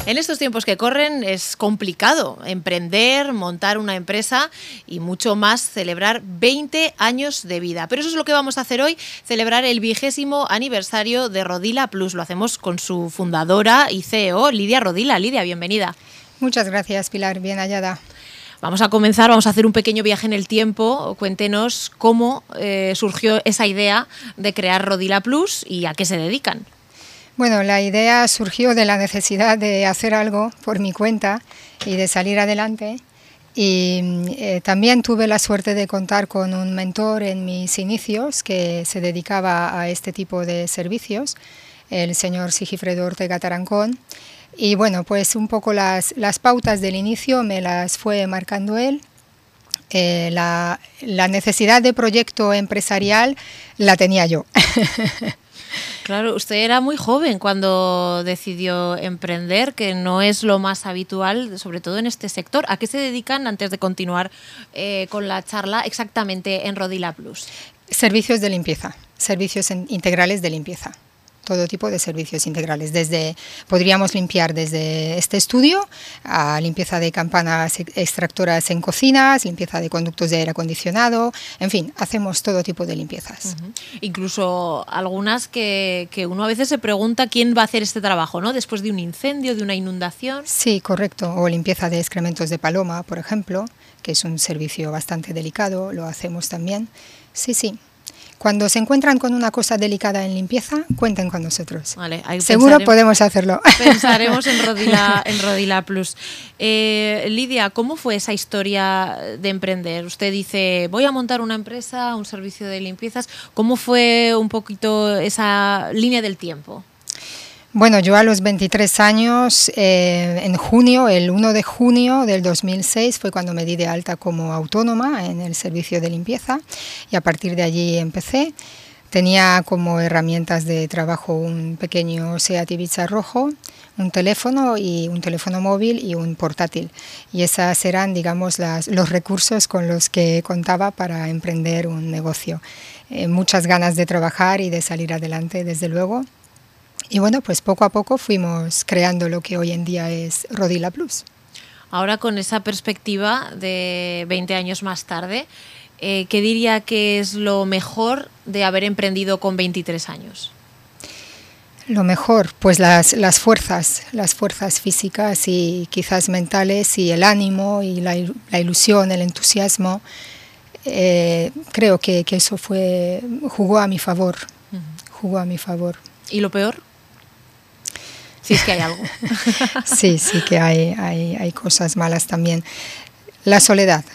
En estos tiempos que corren es complicado emprender, montar una empresa y mucho más celebrar 20 años de vida. Pero eso es lo que vamos a hacer hoy, celebrar el 20º aniversario de Rodila Plus. Lo hacemos con su fundadora y CEO, Lidia Rodila. Lidia, bienvenida. Muchas gracias, Pilar. Bien hallada. Vamos a comenzar, vamos a hacer un pequeño viaje en el tiempo. Cuéntenos cómo surgió esa idea de crear Rodila Plus y a qué se dedican. Bueno, la idea surgió de la necesidad de hacer algo por mi cuenta y de salir adelante. Y también tuve la suerte de contar con un mentor en mis inicios que se dedicaba a este tipo de servicios, el señor Sigifredo Ortega Tarancón. Y bueno, pues un poco las pautas del inicio me las fue marcando él. La necesidad de proyecto empresarial la tenía yo. Claro, usted era muy joven cuando decidió emprender, que no es lo más habitual, sobre todo en este sector. ¿A qué se dedican, antes de continuar con la charla, exactamente en Rodila Plus? Servicios de limpieza, servicios integrales de limpieza. Todo tipo de servicios integrales. Podríamos limpiar desde este estudio a limpieza de campanas extractoras en cocinas, limpieza de conductos de aire acondicionado, en fin, hacemos todo tipo de limpiezas. Incluso algunas que uno a veces se pregunta quién va a hacer este trabajo, ¿no? Después de un incendio, de una inundación. Sí, correcto. O limpieza de excrementos de paloma, por ejemplo, que es un servicio bastante delicado, lo hacemos también. Sí. Cuando se encuentran con una cosa delicada en limpieza, cuenten con nosotros. Vale, seguro podemos hacerlo. Pensaremos en Rodila Plus. Lidia, ¿cómo fue esa historia de emprender? Usted dice, voy a montar una empresa, un servicio de limpiezas. ¿Cómo fue un poquito esa línea del tiempo? Bueno, yo a los 23 años, en junio, el 1 de junio del 2006 fue cuando me di de alta como autónoma en el servicio de limpieza y a partir de allí empecé. Tenía como herramientas de trabajo un pequeño Seat Ibiza rojo, un teléfono móvil y un portátil. Y esas eran, digamos, los recursos con los que contaba para emprender un negocio. Muchas ganas de trabajar y de salir adelante, desde luego. Y bueno, pues poco a poco fuimos creando lo que hoy en día es Rodila Plus. Ahora, con esa perspectiva de 20 años más tarde, ¿qué diría que es lo mejor de haber emprendido con 23 años? Lo mejor, pues las fuerzas físicas y quizás mentales y el ánimo y la ilusión, el entusiasmo. Creo que eso jugó a mi favor. Jugó a mi favor. ¿Y lo peor? Si es que hay algo. Sí que hay cosas malas también. La soledad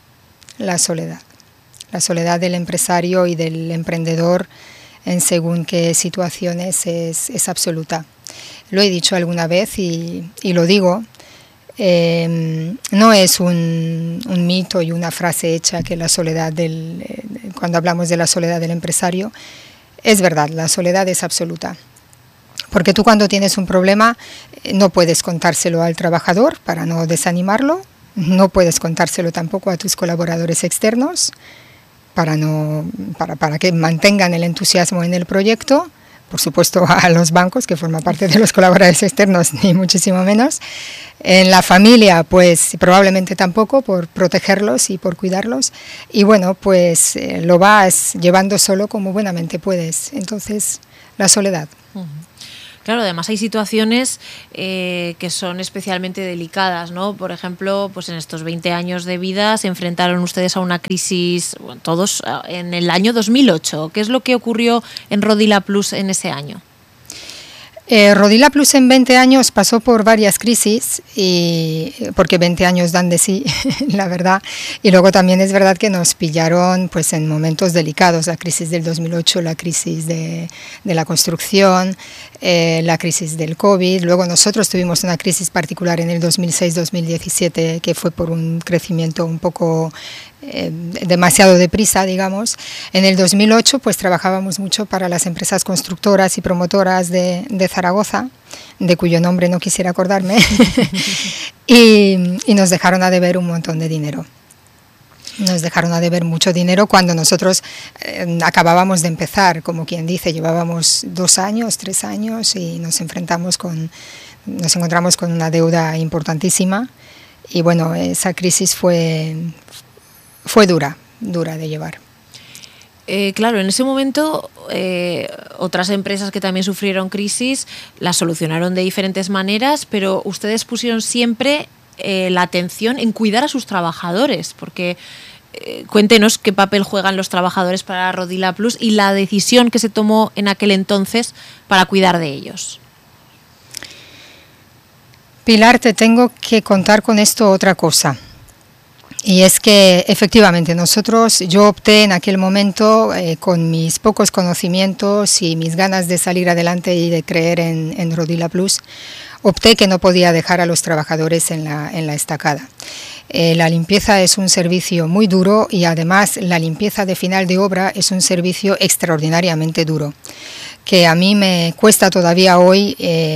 del empresario y del emprendedor en según qué situaciones es absoluta. Lo he dicho alguna vez y lo digo. No es un mito y una frase hecha que la soledad cuando hablamos de la soledad del empresario, es verdad, la soledad es absoluta. Porque tú cuando tienes un problema no puedes contárselo al trabajador para no desanimarlo, no puedes contárselo tampoco a tus colaboradores externos para que mantengan el entusiasmo en el proyecto, por supuesto a los bancos que forman parte de los colaboradores externos, ni muchísimo menos. En la familia, pues probablemente tampoco, por protegerlos y por cuidarlos. Y bueno, pues lo vas llevando solo como buenamente puedes. Entonces, la soledad. Claro, además hay situaciones que son especialmente delicadas, ¿no? Por ejemplo, pues en estos 20 años de vida se enfrentaron ustedes a una crisis, bueno, todos en el año 2008. ¿Qué es lo que ocurrió en Rodila Plus en ese año? Rodila Plus en 20 años pasó por varias crisis, porque 20 años dan de sí, la verdad. Y luego también es verdad que nos pillaron pues, en momentos delicados, la crisis del 2008, la crisis de la construcción, la crisis del COVID. Luego nosotros tuvimos una crisis particular en el 2006-2017, que fue por un crecimiento un poco demasiado deprisa, digamos. En el 2008 pues trabajábamos mucho para las empresas constructoras y promotoras de Zaragoza, de cuyo nombre no quisiera acordarme, y nos dejaron a deber un montón de dinero. Nos dejaron a deber mucho dinero cuando nosotros acabábamos de empezar, como quien dice, llevábamos 2 años, 3 años y nos encontramos con una deuda importantísima y bueno, esa crisis fue dura de llevar. Claro, en ese momento otras empresas que también sufrieron crisis las solucionaron de diferentes maneras, pero ustedes pusieron siempre la atención en cuidar a sus trabajadores, porque cuéntenos qué papel juegan los trabajadores para Rodila Plus y la decisión que se tomó en aquel entonces para cuidar de ellos. Pilar, te tengo que contar con esto otra cosa. Y es que efectivamente yo opté en aquel momento con mis pocos conocimientos y mis ganas de salir adelante y de creer en Rodila Plus, opté que no podía dejar a los trabajadores en la estacada. La limpieza es un servicio muy duro y además la limpieza de final de obra es un servicio extraordinariamente duro, que a mí me cuesta todavía hoy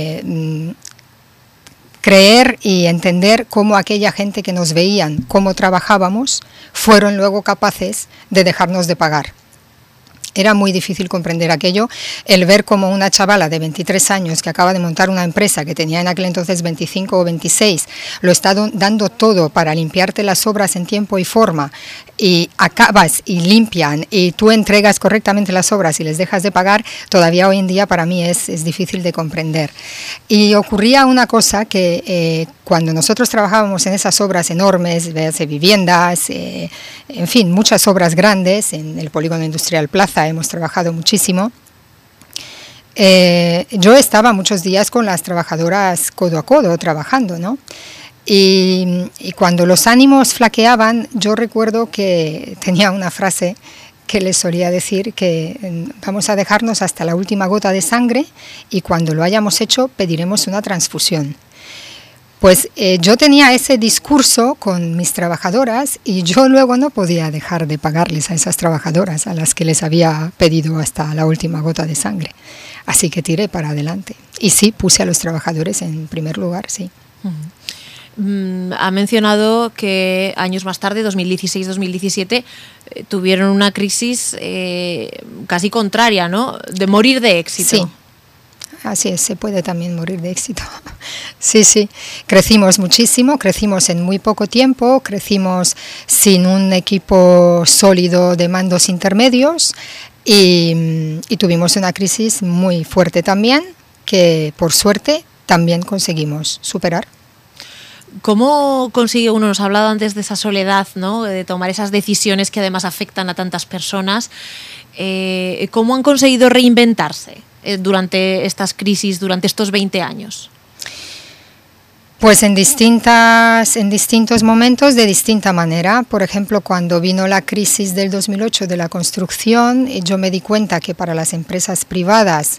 creer y entender cómo aquella gente que nos veían, cómo trabajábamos, fueron luego capaces de dejarnos de pagar. Era muy difícil comprender aquello, el ver como una chavala de 23 años que acaba de montar una empresa que tenía en aquel entonces 25 o 26, lo está dando todo para limpiarte las obras en tiempo y forma, y acabas y limpian y tú entregas correctamente las obras y les dejas de pagar, todavía hoy en día para mí es difícil de comprender. Y ocurría una cosa que cuando nosotros trabajábamos en esas obras enormes, viviendas, en fin, muchas obras grandes, en el polígono industrial Plaza hemos trabajado muchísimo, yo estaba muchos días con las trabajadoras codo a codo trabajando, ¿no? Y cuando los ánimos flaqueaban, yo recuerdo que tenía una frase que les solía decir que vamos a dejarnos hasta la última gota de sangre y cuando lo hayamos hecho pediremos una transfusión. Pues yo tenía ese discurso con mis trabajadoras y yo luego no podía dejar de pagarles a esas trabajadoras a las que les había pedido hasta la última gota de sangre. Así que tiré para adelante. Y sí, puse a los trabajadores en primer lugar, sí. Ha mencionado que años más tarde, 2016-2017, tuvieron una crisis casi contraria, ¿no? De morir de éxito. Sí. Así es, se puede también morir de éxito. Sí, sí. Crecimos muchísimo, crecimos en muy poco tiempo, crecimos sin un equipo sólido de mandos intermedios y tuvimos una crisis muy fuerte también, que por suerte también conseguimos superar. ¿Cómo consigue uno? Nos ha hablado antes de esa soledad, ¿no? De tomar esas decisiones que además afectan a tantas personas. ¿Cómo han conseguido reinventarse durante estas crisis, durante estos 20 años? Pues en distintos momentos, de distinta manera. Por ejemplo, cuando vino la crisis del 2008 de la construcción, yo me di cuenta que para las empresas privadas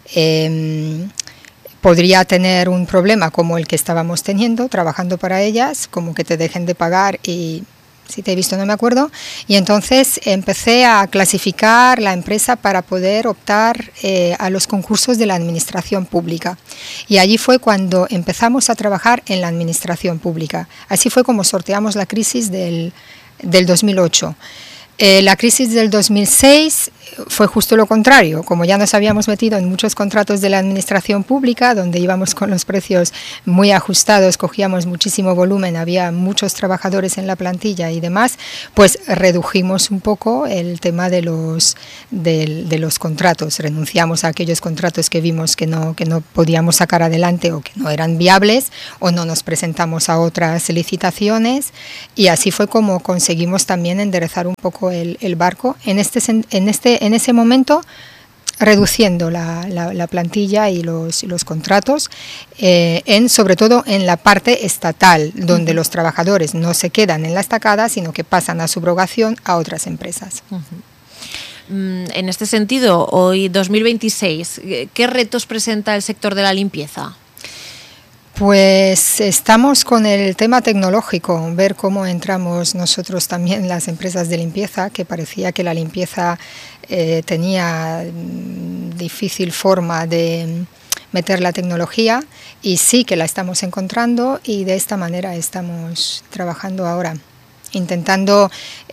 podría tener un problema como el que estábamos teniendo, trabajando para ellas, como que te dejen de pagar y si te he visto no me acuerdo, y entonces empecé a clasificar la empresa para poder optar a los concursos de la administración pública. Y allí fue cuando empezamos a trabajar en la administración pública. Así fue como sorteamos la crisis del 2008. La crisis del 2006 fue justo lo contrario, como ya nos habíamos metido en muchos contratos de la administración pública, donde íbamos con los precios muy ajustados, cogíamos muchísimo volumen, había muchos trabajadores en la plantilla y demás, pues redujimos un poco el tema de los contratos, renunciamos a aquellos contratos que vimos que no podíamos sacar adelante o que no eran viables o no nos presentamos a otras licitaciones y así fue como conseguimos también enderezar un poco el barco en ese momento, reduciendo la plantilla y los contratos, sobre todo en la parte estatal, donde los trabajadores no se quedan en la estacada, sino que pasan a subrogación a otras empresas. En este sentido, hoy 2026, ¿qué retos presenta el sector de la limpieza? Pues estamos con el tema tecnológico, ver cómo entramos nosotros también las empresas de limpieza, que parecía que la limpieza tenía difícil forma de meter la tecnología y sí que la estamos encontrando y de esta manera estamos trabajando ahora intentando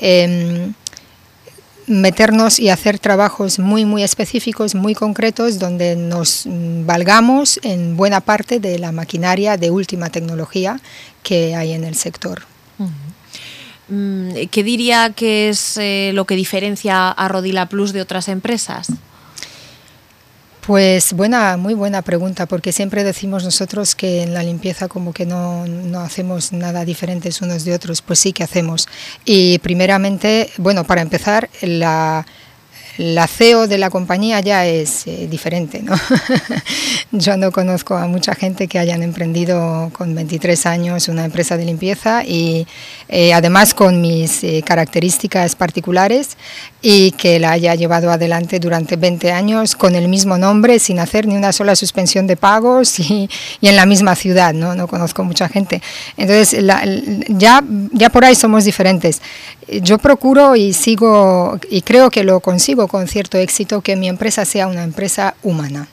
meternos y hacer trabajos muy, muy específicos, muy concretos, donde nos valgamos en buena parte de la maquinaria de última tecnología que hay en el sector. ¿Qué diría que es lo que diferencia a Rodila Plus de otras empresas? Pues muy buena pregunta, porque siempre decimos nosotros que en la limpieza como que no hacemos nada diferentes unos de otros. Pues sí que hacemos. Y primeramente, bueno, para empezar, la CEO de la compañía ya es diferente, ¿no? Yo no conozco a mucha gente que hayan emprendido con 23 años una empresa de limpieza y además con mis características particulares y que la haya llevado adelante durante 20 años con el mismo nombre, sin hacer ni una sola suspensión de pagos y en la misma ciudad, ¿no? No conozco mucha gente. Entonces, ya por ahí somos diferentes. Yo procuro y sigo, y creo que lo consigo con cierto éxito, que mi empresa sea una empresa humana.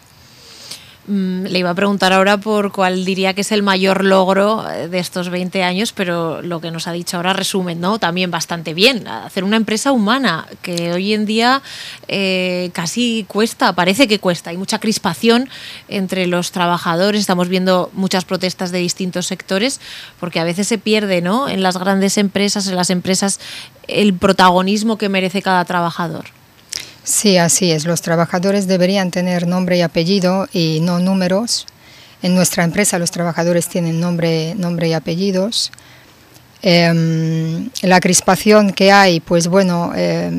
Le iba a preguntar ahora por cuál diría que es el mayor logro de estos 20 años, pero lo que nos ha dicho ahora resume, ¿no? También bastante bien, hacer una empresa humana, que hoy en día casi cuesta, parece que cuesta, hay mucha crispación entre los trabajadores, estamos viendo muchas protestas de distintos sectores, porque a veces se pierde, ¿no?, en las grandes empresas, en las empresas, el protagonismo que merece cada trabajador. Sí, así es. Los trabajadores deberían tener nombre y apellido y no números. En nuestra empresa los trabajadores tienen nombre y apellidos. La crispación que hay, pues bueno,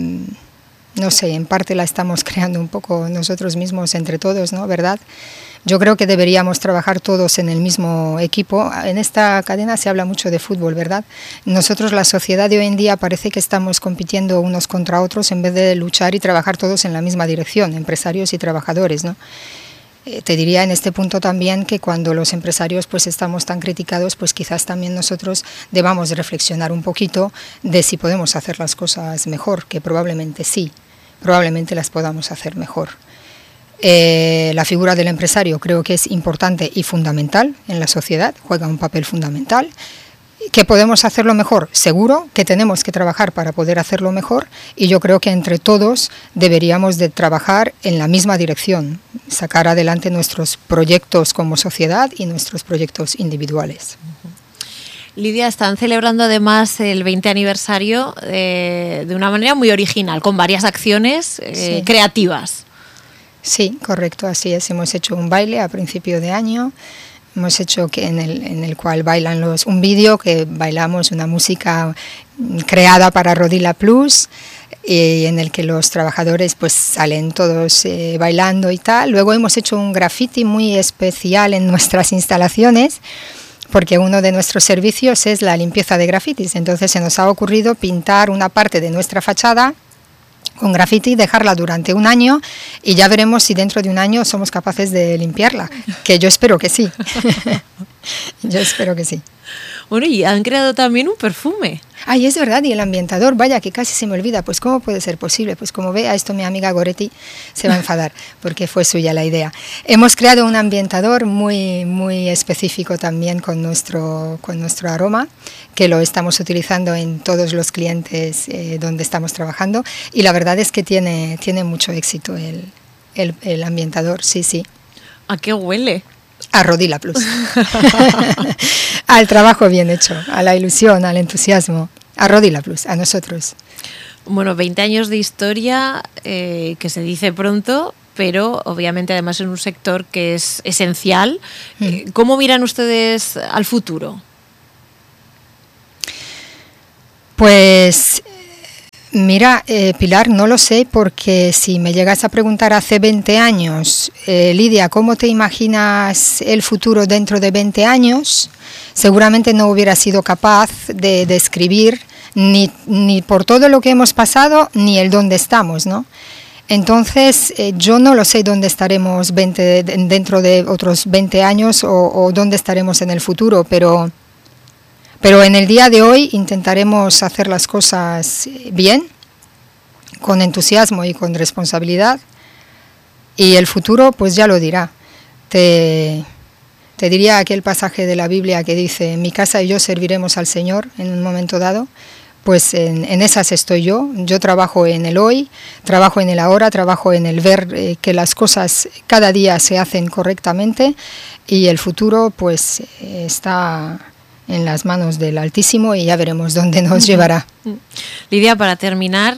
no sé, en parte la estamos creando un poco nosotros mismos entre todos, ¿no? ¿Verdad? Yo creo que deberíamos trabajar todos en el mismo equipo. En esta cadena se habla mucho de fútbol, ¿verdad? Nosotros, la sociedad de hoy en día, parece que estamos compitiendo unos contra otros en vez de luchar y trabajar todos en la misma dirección, empresarios y trabajadores, ¿no? Te diría en este punto también que cuando los empresarios pues estamos tan criticados, pues quizás también nosotros debamos reflexionar un poquito de si podemos hacer las cosas mejor, que probablemente sí, probablemente las podamos hacer mejor. La figura del empresario creo que es importante y fundamental en la sociedad, juega un papel fundamental. ¿Que podemos hacerlo mejor? Seguro que tenemos que trabajar para poder hacerlo mejor y yo creo que entre todos deberíamos de trabajar en la misma dirección, sacar adelante nuestros proyectos como sociedad y nuestros proyectos individuales. Lidia, están celebrando además el 20 aniversario de una manera muy original, con varias acciones sí, creativas. Sí, correcto, así es. Hemos hecho un baile a principio de año, hemos hecho en el cual bailan un vídeo que bailamos una música creada para Rodila Plus y en el que los trabajadores pues salen todos bailando y tal. Luego hemos hecho un graffiti muy especial en nuestras instalaciones, porque uno de nuestros servicios es la limpieza de grafitis. Entonces se nos ha ocurrido pintar una parte de nuestra fachada con graffiti, dejarla durante un año y ya veremos si dentro de un año somos capaces de limpiarla, que yo espero que sí. Yo espero que sí. Bueno, y han creado también un perfume. Ay, es verdad, y el ambientador, vaya, que casi se me olvida. Pues ¿cómo puede ser posible? Pues como vea esto mi amiga Goretti se va a enfadar, porque fue suya la idea. Hemos creado un ambientador muy, muy específico también con nuestro aroma, que lo estamos utilizando en todos los clientes donde estamos trabajando, y la verdad es que tiene mucho éxito el ambientador, sí, sí. ¿A qué huele? A Rodila Plus. Al trabajo bien hecho, a la ilusión, al entusiasmo. A Rodila Plus, a nosotros. Bueno, 20 años de historia, que se dice pronto, pero obviamente además en un sector que es esencial. ¿Cómo miran ustedes al futuro? Pues mira, Pilar, no lo sé, porque si me llegas a preguntar hace 20 años, Lidia, ¿cómo te imaginas el futuro dentro de 20 años? Seguramente no hubiera sido capaz de describir ni por todo lo que hemos pasado, ni el dónde estamos, ¿no? Entonces, yo no lo sé dónde estaremos dentro de otros 20 años o dónde estaremos en el futuro, pero en el día de hoy intentaremos hacer las cosas bien, con entusiasmo y con responsabilidad, y el futuro pues ya lo dirá. Te Te diría aquel pasaje de la Biblia que dice, en mi casa y yo serviremos al Señor en un momento dado. Pues en esas estoy yo. Yo trabajo en el hoy, trabajo en el ahora, trabajo en el ver que las cosas cada día se hacen correctamente, y el futuro pues está en las manos del Altísimo y ya veremos dónde nos llevará. Lidia, para terminar,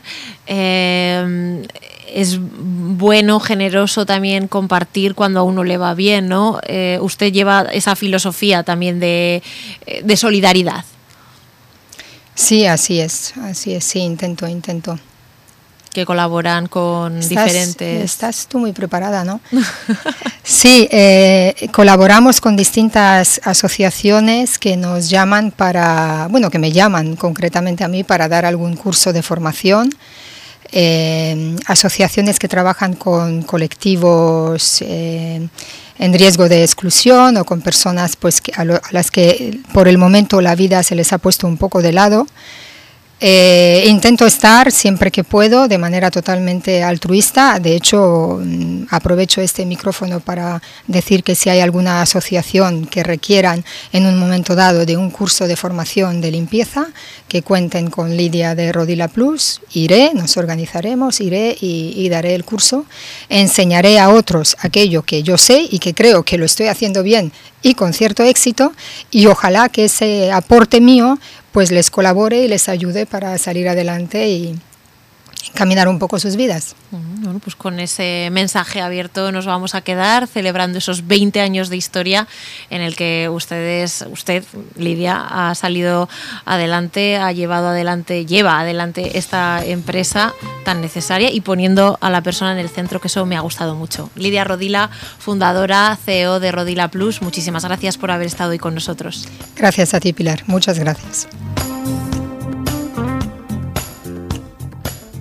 es bueno, generoso también compartir cuando a uno le va bien, ¿no? Usted lleva esa filosofía también de solidaridad. Sí, así es, sí, intento. Que colaboran con diferentes... Estás tú muy preparada, ¿no? Sí, colaboramos con distintas asociaciones que nos llaman que me llaman concretamente a mí para dar algún curso de formación. Asociaciones que trabajan con colectivos en riesgo de exclusión o con personas pues a las que por el momento la vida se les ha puesto un poco de lado. Intento estar siempre que puedo de manera totalmente altruista. De hecho, aprovecho este micrófono para decir que si hay alguna asociación que requieran en un momento dado de un curso de formación de limpieza, que cuenten con Lidia de Rodila Plus, nos organizaremos, iré y daré el curso. Enseñaré a otros aquello que yo sé y que creo que lo estoy haciendo bien y con cierto éxito, y ojalá que ese aporte mío pues les colabore y les ayude para salir adelante y caminar un poco sus vidas. Bueno, pues con ese mensaje abierto nos vamos a quedar, celebrando esos 20 años de historia en el que usted, Lidia, ha salido adelante, lleva adelante esta empresa tan necesaria y poniendo a la persona en el centro, que eso me ha gustado mucho. Lidia Rodila, fundadora, CEO de Rodila Plus, muchísimas gracias por haber estado hoy con nosotros. Gracias a ti, Pilar, muchas gracias.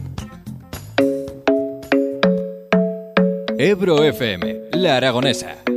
Ebro FM, La Aragonesa.